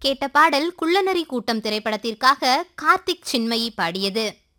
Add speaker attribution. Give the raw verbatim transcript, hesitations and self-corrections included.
Speaker 1: கேட்ட பாடல் குள்ளநரி கூட்டம் திரைப்படத்திற்காக கார்த்திக் சின்மயி பாடியது.